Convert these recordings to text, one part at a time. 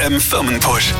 im Firmenpush.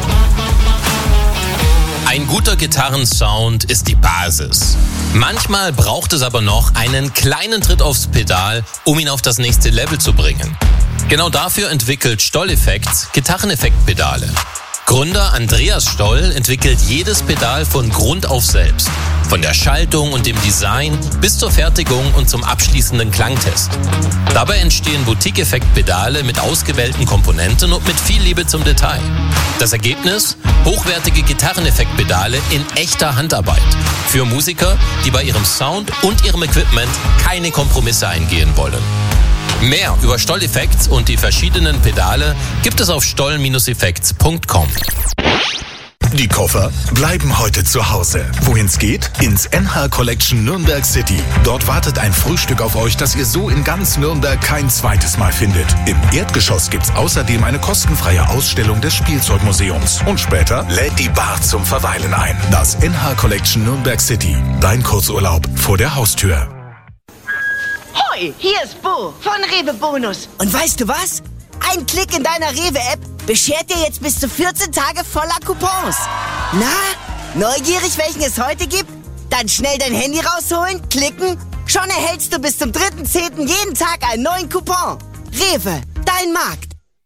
Ein guter Gitarrensound ist die Basis. Manchmal braucht es aber noch einen kleinen Tritt aufs Pedal, um ihn auf das nächste Level zu bringen. Genau dafür entwickelt Stoll Effects Gitarreneffektpedale. Gründer Andreas Stoll entwickelt jedes Pedal von Grund auf selbst. Von der Schaltung und dem Design bis zur Fertigung und zum abschließenden Klangtest. Dabei entstehen Boutique-Effektpedale mit ausgewählten Komponenten und mit viel Liebe zum Detail. Das Ergebnis? Hochwertige Gitarreneffektpedale in echter Handarbeit. Für Musiker, die bei ihrem Sound und ihrem Equipment keine Kompromisse eingehen wollen. Mehr über Stoll Effects und die verschiedenen Pedale gibt es auf stoll-effects.com. Die Koffer bleiben heute zu Hause. Wohin's geht? Ins NH Collection Nürnberg City. Dort wartet ein Frühstück auf euch, das ihr so in ganz Nürnberg kein zweites Mal findet. Im Erdgeschoss gibt's außerdem eine kostenfreie Ausstellung des Spielzeugmuseums. Und später lädt die Bar zum Verweilen ein. Das NH Collection Nürnberg City. Dein Kurzurlaub vor der Haustür. Hoi, hier ist Bo von Rewe Bonus. Und weißt du was? Ein Klick in deiner Rewe-App beschert dir jetzt bis zu 14 Tage voller Coupons. Na, neugierig, welchen es heute gibt? Dann schnell dein Handy rausholen, klicken. Schon erhältst du bis zum 3.10. jeden Tag einen neuen Coupon. Rewe, dein Markt.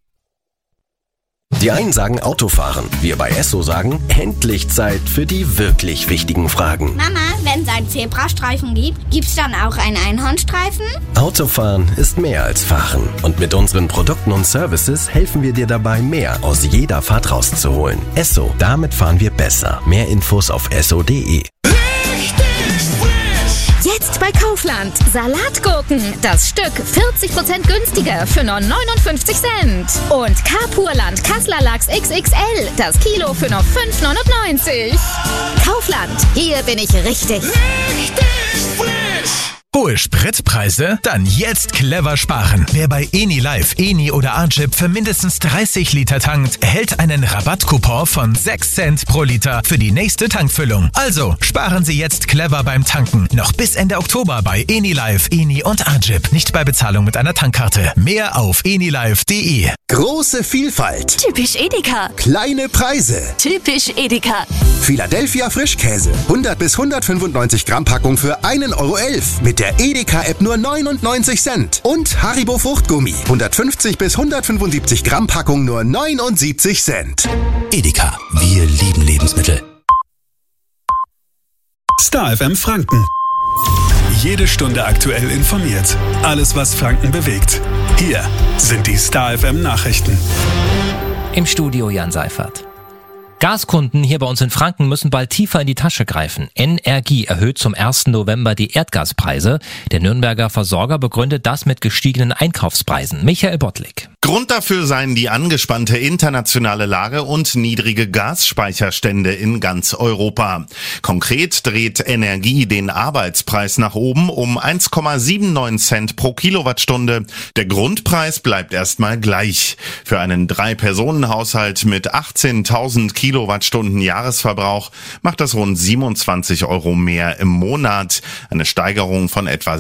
Die einen sagen Autofahren, wir bei Esso sagen, endlich Zeit für die wirklich wichtigen Fragen. Mama, wenn es einen Zebrastreifen gibt, gibt's dann auch einen Einhornstreifen? Autofahren ist mehr als Fahren. Und mit unseren Produkten und Services helfen wir dir dabei, mehr aus jeder Fahrt rauszuholen. Esso, damit fahren wir besser. Mehr Infos auf esso.de. Jetzt bei Kaufland. Salatgurken. Das Stück 40% günstiger für nur 59 Cent. Und Carpurland Kassler Lachs XXL. Das Kilo für nur 5,99. Kaufland. Hier bin ich richtig. Hohe Spritpreise? Dann jetzt clever sparen. Wer bei EniLife, Eni oder Arjip für mindestens 30 Liter tankt, erhält einen Rabattcoupon von 6 Cent pro Liter für die nächste Tankfüllung. Also sparen Sie jetzt clever beim Tanken. Noch bis Ende Oktober bei EniLife, Eni und Arjip. Nicht bei Bezahlung mit einer Tankkarte. Mehr auf enilife.de. Große Vielfalt. Typisch Edeka. Kleine Preise. Typisch Edeka. Philadelphia Frischkäse. 100 bis 195 Gramm Packung für 1,11 € mit der Edeka-App nur 99 Cent. Und Haribo Fruchtgummi. 150 bis 175 Gramm Packung nur 79 Cent. Edeka, wir lieben Lebensmittel. Star FM Franken. Jede Stunde aktuell informiert. Alles, was Franken bewegt. Hier sind die Star FM Nachrichten. Im Studio Jan Seifert. Gaskunden hier bei uns in Franken müssen bald tiefer in die Tasche greifen. NRGIE erhöht zum 1. November die Erdgaspreise. Der Nürnberger Versorger begründet das mit gestiegenen Einkaufspreisen. Michael Bottlik. Grund dafür seien die angespannte internationale Lage und niedrige Gasspeicherstände in ganz Europa. Konkret dreht NRGIE den Arbeitspreis nach oben um 1,79 Cent pro Kilowattstunde. Der Grundpreis bleibt erstmal gleich. Für einen 3-Personen-Haushalt mit 18.000 Kilowattstunden Jahresverbrauch macht das rund 27 € mehr im Monat. Eine Steigerung von etwa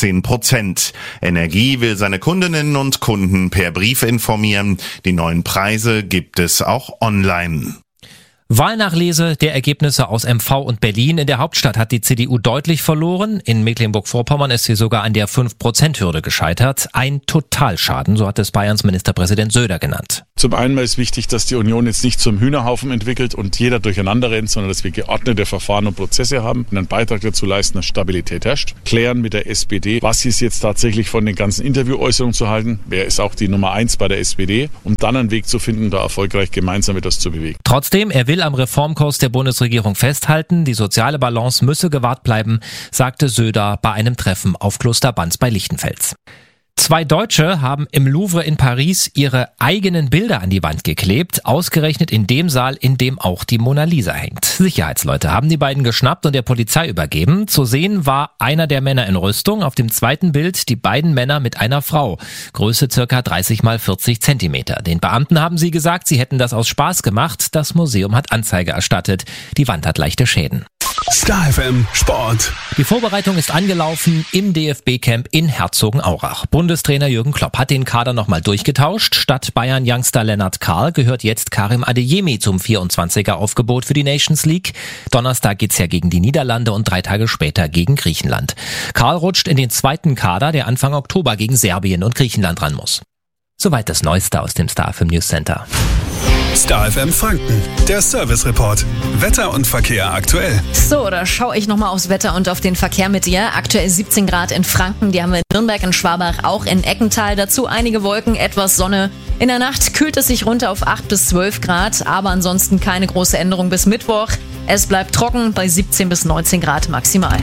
16%. NRGIE will seine Kundinnen und Kunden per Brief informieren. Die neuen Preise gibt es auch online. Wahlnachlese der Ergebnisse aus MV und Berlin. In der Hauptstadt hat die CDU deutlich verloren. In Mecklenburg-Vorpommern ist sie sogar an der 5%-Hürde gescheitert. Ein Totalschaden, so hat es Bayerns Ministerpräsident Söder genannt. Zum einen ist wichtig, dass die Union jetzt nicht zum Hühnerhaufen entwickelt und jeder durcheinander rennt, sondern dass wir geordnete Verfahren und Prozesse haben, einen Beitrag dazu leisten, dass Stabilität herrscht. Klären mit der SPD, was ist jetzt tatsächlich von den ganzen Interviewäußerungen zu halten, wer ist auch die Nummer 1 bei der SPD, um dann einen Weg zu finden, da erfolgreich gemeinsam etwas zu bewegen. Trotzdem, er will am Reformkurs der Bundesregierung festhalten. Die soziale Balance müsse gewahrt bleiben, sagte Söder bei einem Treffen auf Kloster Banz bei Lichtenfels. 2 Deutsche haben im Louvre in Paris ihre eigenen Bilder an die Wand geklebt, ausgerechnet in dem Saal, in dem auch die Mona Lisa hängt. Sicherheitsleute haben die beiden geschnappt und der Polizei übergeben. Zu sehen war einer der Männer in Rüstung, auf dem zweiten Bild die beiden Männer mit einer Frau. Größe circa 30 mal 40 Zentimeter. Den Beamten haben sie gesagt, sie hätten das aus Spaß gemacht. Das Museum hat Anzeige erstattet. Die Wand hat leichte Schäden. Star FM Sport. Die Vorbereitung ist angelaufen im DFB-Camp in Herzogenaurach. Bundestrainer Jürgen Klopp hat den Kader nochmal durchgetauscht. Statt Bayern-Youngster Lennart Karl gehört jetzt Karim Adeyemi zum 24er-Aufgebot für die Nations League. Donnerstag geht's ja gegen die Niederlande und 3 Tage später gegen Griechenland. Karl rutscht in den zweiten Kader, der Anfang Oktober gegen Serbien und Griechenland ran muss. Soweit das Neueste aus dem Star FM News Center. Star FM Franken, der Service Report. Wetter und Verkehr aktuell. So, da schaue ich nochmal aufs Wetter und auf den Verkehr mit dir. Aktuell 17 Grad in Franken, die haben wir in Nürnberg, in Schwabach, auch in Eckental. Dazu einige Wolken, etwas Sonne. In der Nacht kühlt es sich runter auf 8 bis 12 Grad, aber ansonsten keine große Änderung bis Mittwoch. Es bleibt trocken bei 17 bis 19 Grad maximal.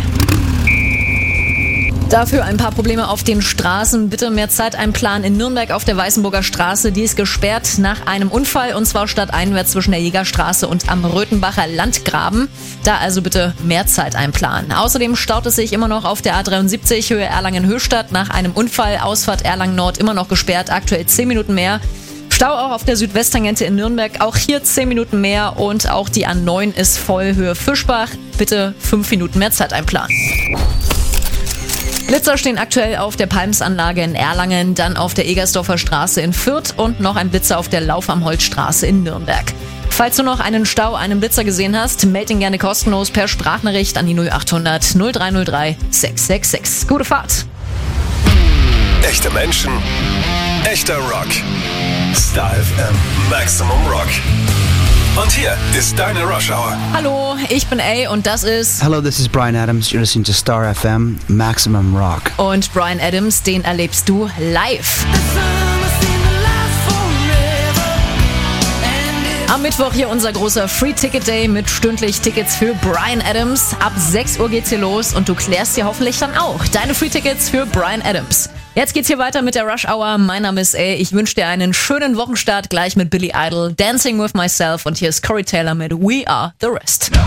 Dafür ein paar Probleme auf den Straßen. Bitte mehr Zeit einplanen in Nürnberg auf der Weißenburger Straße. Die ist gesperrt nach einem Unfall und zwar stadteinwärts zwischen der Jägerstraße und am Röthenbacher Landgraben. Da also bitte mehr Zeit einplanen. Außerdem staut es sich immer noch auf der A73 Höhe Erlangen-Höchstadt nach einem Unfall. Ausfahrt Erlangen-Nord immer noch gesperrt, aktuell 10 Minuten mehr. Stau auch auf der Südwesttangente in Nürnberg, auch hier 10 Minuten mehr und auch die A9 ist voll Höhe Fischbach. Bitte 5 Minuten mehr Zeit einplanen. Blitzer stehen aktuell auf der Palmsanlage in Erlangen, dann auf der Egersdorfer Straße in Fürth und noch ein Blitzer auf der Lauf am Holzstraße in Nürnberg. Falls du noch einen Stau, einen Blitzer gesehen hast, meld ihn gerne kostenlos per Sprachnachricht an die 0800 0303 666. Gute Fahrt! Echte Menschen, echter Rock. Star FM Maximum Rock. Und hier ist deine Rush Hour. Hallo, ich bin A und das ist... Hello, this is Bryan Adams. You're listening to Star FM Maximum Rock. Und Bryan Adams, den erlebst du live. Am Mittwoch hier unser großer Free Ticket Day mit stündlich Tickets für Bryan Adams. Ab 6 Uhr geht's hier los und du klärst dir hoffentlich dann auch deine Free Tickets für Bryan Adams. Jetzt geht's hier weiter mit der Rush Hour. Mein Name ist A. Ich wünsche dir einen schönen Wochenstart gleich mit Billy Idol, Dancing with Myself und hier ist Corey Taylor mit We Are the Rest.